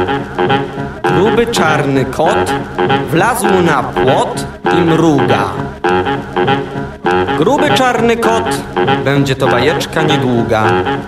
Gruby czarny kot wlazł na płot i mruga. Gruby czarny kot, będzie to bajeczka niedługa.